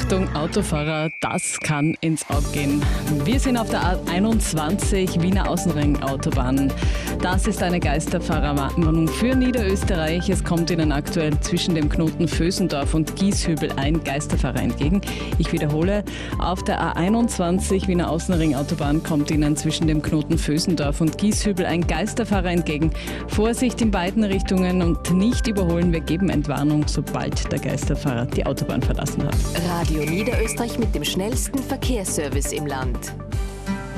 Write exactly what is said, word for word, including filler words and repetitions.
Achtung, Autofahrer, das kann ins Auge gehen. Wir sind auf der A einundzwanzig Wiener Außenring Autobahn. Das ist eine Geisterfahrerwarnung für Niederösterreich. Es kommt Ihnen aktuell zwischen dem Knoten Vösendorf und Gieshübel ein Geisterfahrer entgegen. Ich wiederhole, auf der A einundzwanzig Wiener Außenring Autobahn kommt Ihnen zwischen dem Knoten Vösendorf und Gieshübel ein Geisterfahrer entgegen. Vorsicht in beiden Richtungen und nicht überholen. Wir geben Entwarnung, sobald der Geisterfahrer die Autobahn verlassen hat. Radio Niederösterreich mit dem schnellsten Verkehrsservice im Land.